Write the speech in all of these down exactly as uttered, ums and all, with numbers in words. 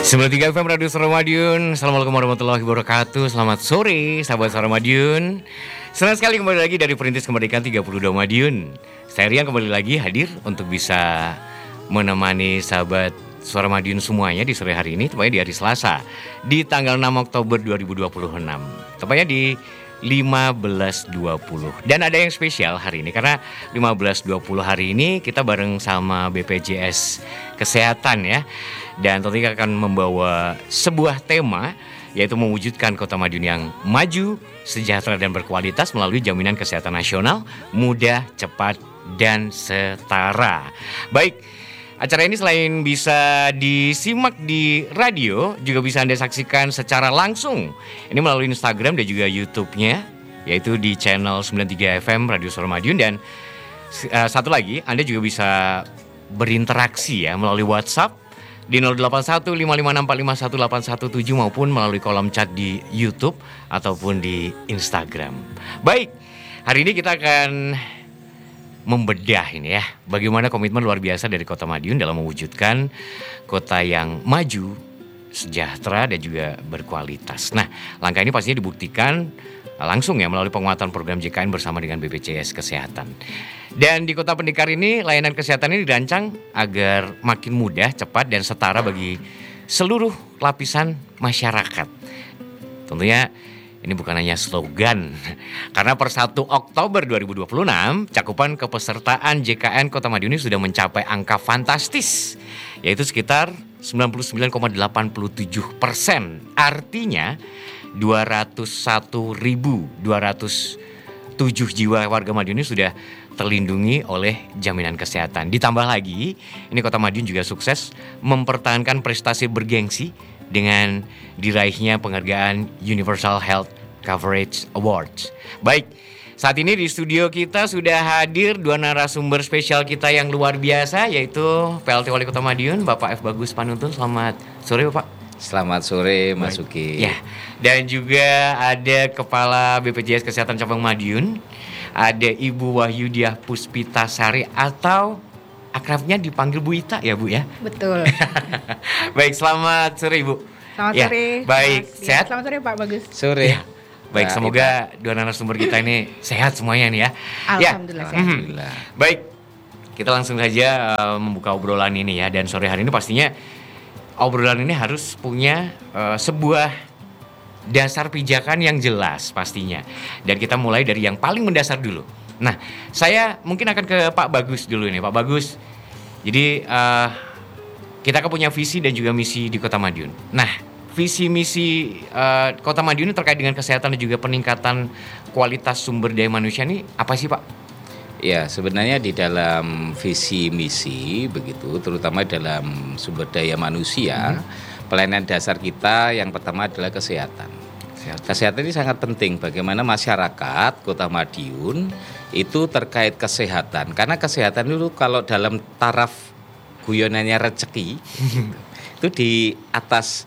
sembilan puluh tiga F M Radio Suara Madiun. Assalamualaikum warahmatullahi wabarakatuh. Selamat sore sahabat Suara Madiun. Senang sekali kembali lagi dari Perintis Kemerdekaan tiga puluh dua Madiun. Saya Rian kembali lagi hadir untuk bisa menemani sahabat Suara Madiun semuanya di sore hari ini, tepatnya di hari Selasa, di tanggal enam Oktober dua ribu dua puluh enam, tepatnya di lima belas dua puluh. Dan ada yang spesial hari ini, karena lima belas dua puluh hari ini kita bareng sama B P J S Kesehatan ya. Dan tentunya akan membawa sebuah tema, yaitu mewujudkan Kota Madiun yang maju, sejahtera dan berkualitas melalui jaminan kesehatan nasional, mudah, cepat, dan setara. Baik, acara ini selain bisa disimak di radio, juga bisa Anda saksikan secara langsung. Ini melalui Instagram dan juga YouTube-nya, yaitu di channel sembilan puluh tiga F M Radio Suara Madiun. Dan uh, satu lagi, Anda juga bisa berinteraksi ya melalui WhatsApp di nol delapan satu lima lima enam empat lima satu delapan satu tujuh maupun melalui kolom chat di YouTube ataupun di Instagram. Baik, hari ini kita akan membedah ini ya, bagaimana komitmen luar biasa dari Kota Madiun dalam mewujudkan kota yang maju, sejahtera dan juga berkualitas. Nah, langkah ini pastinya dibuktikan langsung ya melalui penguatan program J K N bersama dengan B P J S Kesehatan. Dan di Kota Pendekar ini, layanan kesehatan ini dirancang agar makin mudah, cepat, dan setara bagi seluruh lapisan masyarakat. Tentunya ini bukan hanya slogan, karena per satu Oktober dua ribu dua puluh enam, cakupan kepesertaan J K N Kota Madiun ini sudah mencapai angka fantastis, yaitu sekitar sembilan puluh sembilan koma delapan tujuh persen. Artinya dua ratus satu ribu dua ratus tujuh jiwa warga Madiun ini sudah terlindungi oleh jaminan kesehatan. Ditambah lagi, ini Kota Madiun juga sukses mempertahankan prestasi bergengsi dengan diraihnya penghargaan Universal Health Coverage Awards. Baik, saat ini di studio kita sudah hadir dua narasumber spesial kita yang luar biasa, yaitu P L T Wali Kota Madiun, Bapak F. Bagus Panuntun. Selamat sore, Bapak. Selamat sore, Mas Uki. Ya, dan juga ada Kepala B P J S Kesehatan Cabang Madiun, ada Ibu Wahyudiah Puspitasari atau akrabnya dipanggil Bu Ita ya, Bu ya? Betul. Baik, selamat sore, Ibu. Selamat ya, sore. Baik, Mas. sehat? Selamat sore, Pak Bagus. Sore. Ya. Baik, semoga dua narasumber kita ini sehat semuanya nih ya. Alhamdulillah. Ya. Sehat. Alhamdulillah. Baik, kita langsung saja uh, membuka obrolan ini ya. Dan sore hari ini pastinya obrolan ini harus punya uh, sebuah dasar pijakan yang jelas pastinya. Dan kita mulai dari yang paling mendasar dulu. Nah, saya mungkin akan ke Pak Bagus dulu nih, Pak Bagus. Jadi uh, kita kan punya visi dan juga misi di Kota Madiun. Nah, visi misi uh, Kota Madiun ini terkait dengan kesehatan dan juga peningkatan kualitas sumber daya manusia ini apa sih, Pak? Ya, sebenarnya di dalam visi misi begitu, terutama dalam sumber daya manusia, hmm. pelayanan dasar kita yang pertama adalah kesehatan. Kesehatan. Kesehatan ini sangat penting bagaimana masyarakat Kota Madiun itu terkait kesehatan. Karena kesehatan itu kalau dalam taraf guyonannya rezeki itu di atas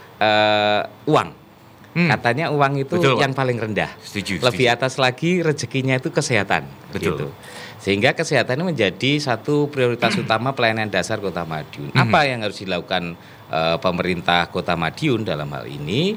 uh, uang. Hmm. Katanya uang itu Betul, yang paling rendah. Setuju, Lebih setuju. atas lagi rezekinya itu kesehatan. Betul. Gitu. Sehingga kesehatan ini menjadi satu prioritas utama pelayanan dasar Kota Madiun. Hmm. Apa yang harus dilakukan uh, pemerintah Kota Madiun dalam hal ini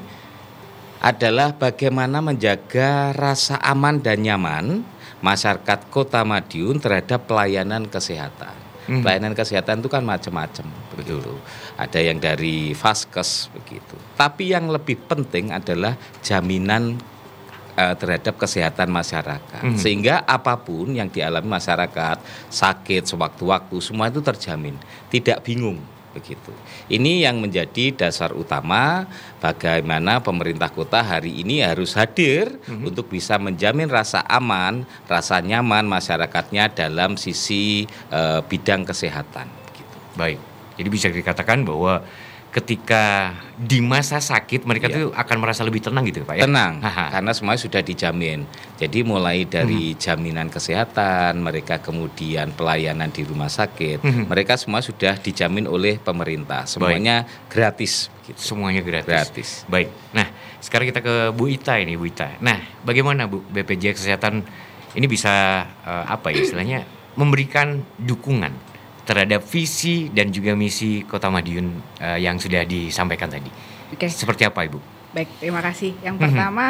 adalah bagaimana menjaga rasa aman dan nyaman masyarakat Kota Madiun terhadap pelayanan kesehatan. Hmm. Pelayanan kesehatan itu kan macam-macam, begitu. Ada yang dari Vaskes, begitu. Tapi yang lebih penting adalah jaminan uh, terhadap kesehatan masyarakat. Hmm. Sehingga apapun yang dialami masyarakat, sakit sewaktu-waktu, semua itu terjamin, tidak bingung, begitu. Ini yang menjadi dasar utama bagaimana pemerintah kota hari ini harus hadir mm-hmm. untuk bisa menjamin rasa aman, rasa nyaman masyarakatnya dalam sisi uh, bidang kesehatan. Gitu. Baik, jadi bisa dikatakan bahwa ketika di masa sakit mereka tuh akan merasa lebih tenang gitu Pak ya? Tenang, Aha. karena semuanya sudah dijamin. Jadi mulai dari hmm. jaminan kesehatan, mereka kemudian pelayanan di rumah sakit, hmm. mereka semua sudah dijamin oleh pemerintah. Semuanya Baik. gratis. Gitu. Semuanya gratis. gratis. Baik, nah sekarang kita ke Bu Ita ini Bu Ita. Nah bagaimana Bu B P J S Kesehatan ini bisa uh, apa ya istilahnya memberikan dukungan terhadap visi dan juga misi Kota Madiun uh, yang sudah disampaikan tadi. Oke. Seperti apa, Ibu? Baik, terima kasih. Yang Mhm. pertama,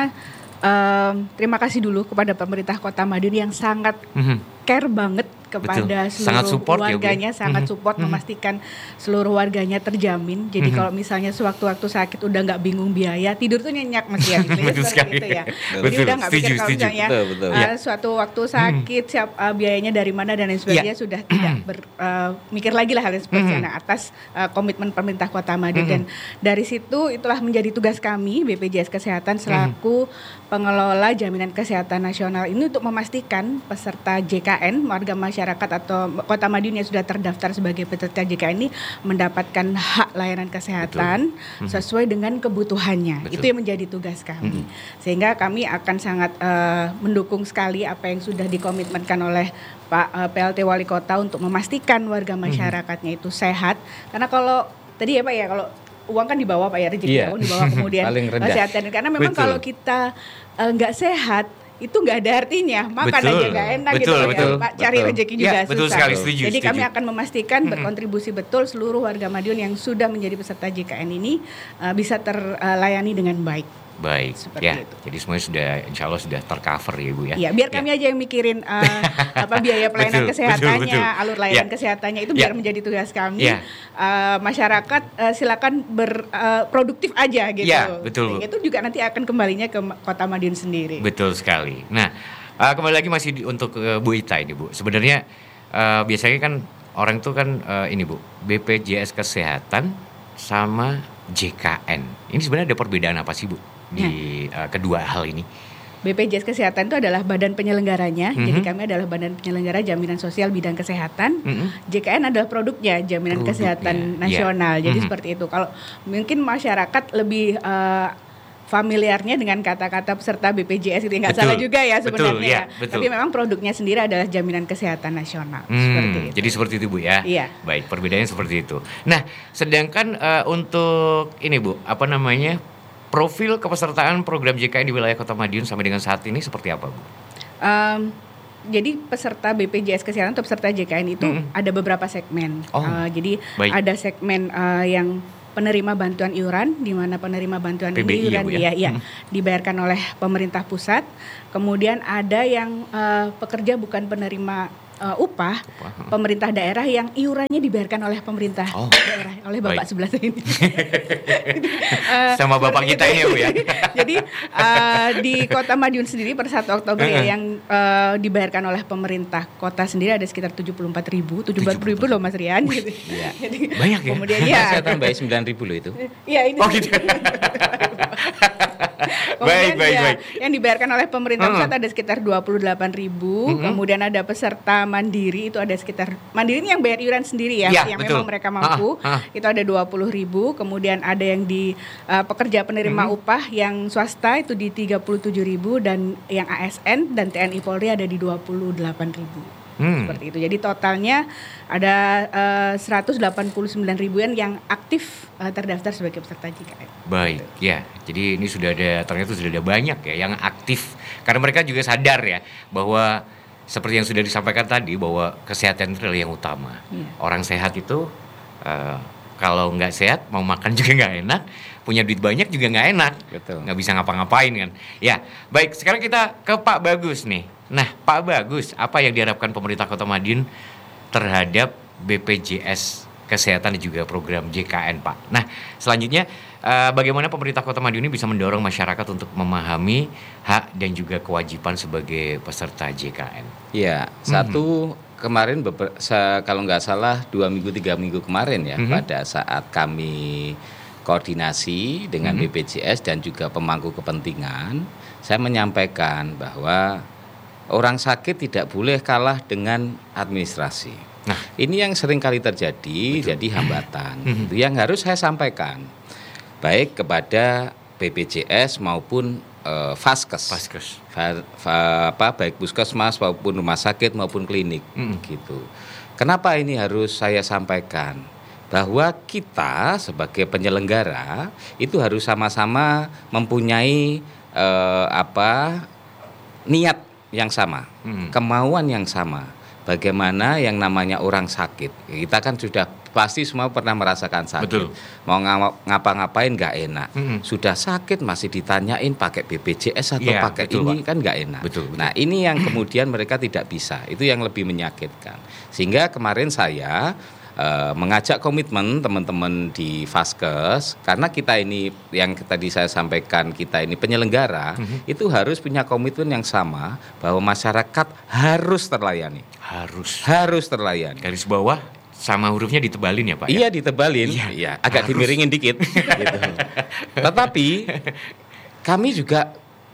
um, terima kasih dulu kepada pemerintah Kota Madiun yang sangat Mhm. care banget kepada Betul. seluruh Sangat support ya, Bu, ya? warganya, sangat Mhm. support Mhm. memastikan seluruh warganya terjamin. Jadi Mhm. kalau misalnya sewaktu-waktu sakit udah nggak bingung biaya, tidur tuh nyenyak Mas Rian. Betul sekali. Itu ya. Jadi Betul, udah nggak pikir setuju, kalau setuju. misalnya Betul, betul. uh, Ya. suatu waktu sakit siap uh, biayanya dari mana dan lain sebagainya sudah tidak ber, uh, mikir lagi lah hal yang seperti Mhm. nah, atas uh, komitmen pemerintah Kota Madiun Mhm. dan dari situ itulah menjadi tugas kami B P J S Kesehatan selaku pengelola jaminan kesehatan nasional ini untuk memastikan peserta J K N warga masyarakat atau Kota Madiun yang sudah terdaftar sebagai peserta J K N ini mendapatkan hak layanan kesehatan Betul. Mhm. sesuai dengan kebutuhannya. Betul. Itu yang menjadi tugas kami. Mhm. Sehingga kami akan sangat uh, mendukung sekali apa yang sudah dikomitmenkan oleh Pak uh, P L T Wali Kota untuk memastikan warga masyarakatnya itu sehat. Karena kalau tadi ya Pak ya kalau uang kan dibawa Pak ya rezeki Iya. uang dibawa kemudian Paling rendah. kesehatan karena memang Betul. kalau kita uh, nggak sehat itu nggak ada artinya makan Betul. aja nggak enak Betul, gitu Pak, betul, ya, Pak cari betul. rezeki Ya, juga betul susah. sekali, setuju, Jadi kami setuju. akan memastikan berkontribusi betul seluruh warga Madiun yang sudah menjadi peserta J K N ini uh, bisa terlayani dengan baik. Baik, Seperti ya. itu. Jadi semuanya sudah, insya Allah sudah tercover ya, Bu ya. Iya, biar kami aja yang mikirin uh, apa biaya pelayanan Betul, kesehatannya, betul, betul. alur layanan Ya. kesehatannya itu Ya. biar menjadi tugas kami. Ya. Uh, masyarakat uh, silakan berproduktif aja gitu. Ya, betul, Bu. Itu juga nanti akan kembalinya ke Kota Madiun sendiri. Betul sekali. Nah, uh, kembali lagi masih di, untuk uh, Bu Ita ini, Bu. Sebenarnya uh, biasanya kan orang tuh kan uh, ini, Bu, B P J S Kesehatan sama J K N. Ini sebenarnya ada perbedaan apa sih, Bu, di uh, kedua hal ini? B P J S Kesehatan itu adalah badan penyelenggaranya. Mhm. Jadi kami adalah badan penyelenggara jaminan sosial bidang kesehatan. Mhm. J K N adalah produknya jaminan Produknya, kesehatan ya. nasional. Jadi Mhm. seperti itu. Kalau mungkin masyarakat lebih uh, familiarnya dengan kata-kata peserta B P J S itu nggak Betul. salah juga ya Betul, sebenarnya ya, ya. betul. Tapi memang produknya sendiri adalah jaminan kesehatan nasional. Hmm, Seperti itu. jadi seperti itu, Bu ya. Iya. Baik, perbedaannya seperti itu. Nah, sedangkan uh, untuk ini, Bu, apa namanya? Profil kepesertaan program J K N di wilayah Kota Madiun sampai dengan saat ini seperti apa, Bu? Um, jadi peserta B P J S Kesehatan atau peserta J K N itu Mm-mm. ada beberapa segmen. Oh, Uh, jadi baik. ada segmen uh, yang penerima bantuan iuran, di mana penerima bantuan P B I ini ya, iuran Bu, ya? ya, ya, Mm. dibayarkan oleh pemerintah pusat. Kemudian ada yang uh, pekerja bukan penerima uh, upah, Upah, hmm. pemerintah daerah yang iurannya dibayarkan oleh pemerintah Oh, daerah, oleh bapak baik. sebelah saya ini. Uh, Sama bapak seperti kita itu. ini ya, Bu ya. Jadi uh, di Kota Madiun sendiri per satu Oktober ya Uh-uh. yang uh, dibayarkan oleh pemerintah kota sendiri ada sekitar tujuh puluh empat ribu, tujuh puluh empat ribu loh Mas Rian. Gitu. Iya. Jadi, Banyak ya? Kemudian Ya. ya. Saya tambahin sembilan ribu loh itu. Iya ini. Oh, gitu. Baik, Kemudian baik, ya, baik. yang dibayarkan oleh pemerintah Hmm. pusat ada sekitar dua puluh delapan ribu. Mm-mm. Kemudian ada peserta mandiri itu ada sekitar mandiri ini yang bayar iuran sendiri ya, Ya, yang betul. memang mereka mampu. Ah, ah. Itu ada dua puluh ribu. Kemudian ada yang di uh, pekerja penerima Mm-hmm. upah yang swasta itu di tiga puluh tujuh ribu dan yang A S N dan T N I Polri ada di dua puluh delapan ribu. Hmm. Seperti itu. Jadi totalnya ada uh, seratus delapan puluh sembilan ribuan yang aktif uh, terdaftar sebagai peserta J K N. Baik, ya. Jadi ini sudah ada, ternyata sudah ada banyak ya yang aktif. Karena mereka juga sadar ya bahwa seperti yang sudah disampaikan tadi bahwa kesehatan itu adalah yang utama. Iya. Orang sehat itu uh, kalau nggak sehat mau makan juga nggak enak, punya duit banyak juga nggak enak, Betul. nggak bisa ngapa-ngapain kan. Ya, baik. Sekarang kita ke Pak Bagus nih. Nah, Pak Bagus, apa yang diharapkan pemerintah Kota Madiun terhadap B P J S Kesehatan dan juga program J K N, Pak? Nah, selanjutnya uh, bagaimana pemerintah Kota Madiun ini bisa mendorong masyarakat untuk memahami hak dan juga kewajiban sebagai peserta J K N? Iya, satu kemarin beber, sa- kalau nggak salah dua minggu tiga minggu kemarin ya, Mhm. pada saat kami koordinasi dengan Mhm. B P J S dan juga pemangku kepentingan, saya menyampaikan bahwa orang sakit tidak boleh kalah dengan administrasi. Nah, Ini yang sering kali terjadi, jadi hambatan. Mhm. Itu yang harus saya sampaikan, baik kepada B P J S maupun eh, Vaskes. Vaskes. Fa- fa- apa baik puskesmas maupun rumah sakit maupun klinik Mm. gitu. Kenapa ini harus saya sampaikan? Bahwa kita sebagai penyelenggara itu harus sama-sama mempunyai eh, apa niat yang sama, Mm. kemauan yang sama, bagaimana yang namanya orang sakit. Kita kan sudah pasti semua pernah merasakan sakit. Betul. Mau ngapa-ngapain nggak enak. Mm-mm. Sudah sakit masih ditanyain pakai B P J S atau Ya, pakai betul, ini Pak. kan nggak enak. Betul, betul. Nah ini yang kemudian mereka tidak bisa. Itu yang lebih menyakitkan. Sehingga kemarin saya Uh, mengajak komitmen teman-teman di Vaskes, karena kita ini yang tadi saya sampaikan, kita ini penyelenggara, mm-hmm. itu harus punya komitmen yang sama bahwa masyarakat harus terlayani, Harus. harus terlayani. Garis bawah sama hurufnya ditebalin ya Pak? Iya Ya? ditebalin, Iya, iya, agak harus. dimiringin dikit. Gitu. Tetapi kami juga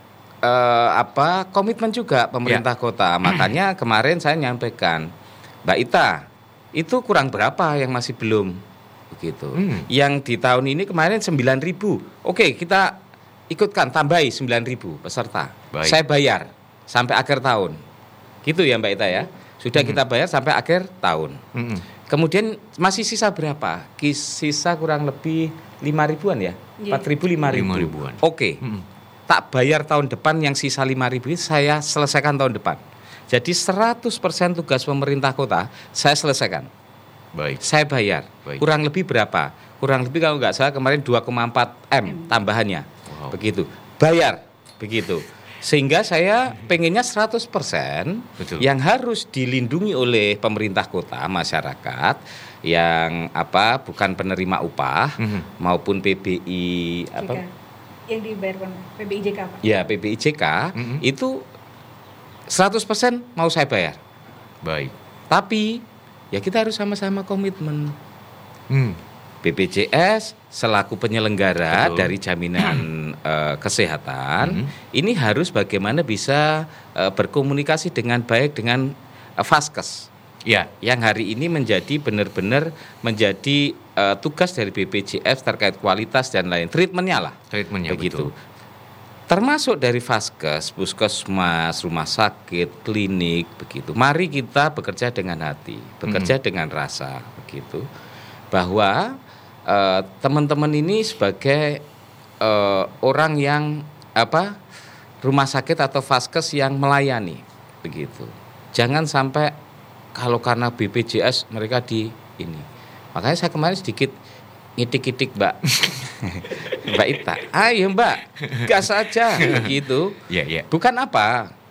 uh, apa komitmen juga pemerintah Ya. kota, makanya kemarin saya nyampaikan, Mbak Ita, itu kurang berapa yang masih belum begitu. Hmm. Yang di tahun ini kemarin sembilan ribu. Oke, kita ikutkan tambahi sembilan ribu peserta. Baik. Saya bayar sampai akhir tahun. Gitu ya Mbak Ita ya. Sudah Hmm. kita bayar sampai akhir tahun. Mm-mm. Kemudian masih sisa berapa? Kis- Sisa kurang lebih lima ribuan ya? Iya. empat ribu, lima ribu. lima ribuan. Oke. Mm-mm. Tak bayar tahun depan yang sisa lima ribu saya selesaikan tahun depan. Jadi seratus persen tugas pemerintah kota saya selesaikan. Baik. Saya bayar. Baik. Kurang lebih berapa? Kurang lebih kalau nggak salah kemarin dua koma empat M tambahannya. Wow. Begitu. Bayar. Begitu. Sehingga saya pengennya seratus persen Betul. yang harus dilindungi oleh pemerintah kota, masyarakat yang apa bukan penerima upah Mhm. maupun P B I apa? Yang dibayarkan P B I J K Pak. Ya, P B I J K Mhm. itu seratus persen mau saya bayar. Baik. Tapi ya kita harus sama-sama komitmen. Hmm. B P J S selaku penyelenggara Betul. dari jaminan eh, kesehatan Mhm. ini harus bagaimana bisa eh, berkomunikasi dengan baik dengan eh, Vaskes Ya. yang hari ini menjadi benar-benar menjadi eh, tugas dari B P J S terkait kualitas dan lain treatmentnya lah Treatmentnya begitu. betul. Termasuk dari Vaskes, puskesmas, rumah sakit, klinik, begitu. Mari kita bekerja dengan hati, bekerja Mm-hmm. dengan rasa, begitu. Bahwa eh, teman-teman ini sebagai eh, orang yang apa, rumah sakit atau Vaskes yang melayani, begitu. Jangan sampai kalau karena B P J S mereka di ini. Makanya saya kemarin sedikit ngitik-ngitik Mbak Mbak Ita, ayo Mbak gas aja gitu. Ya, ya. Bukan apa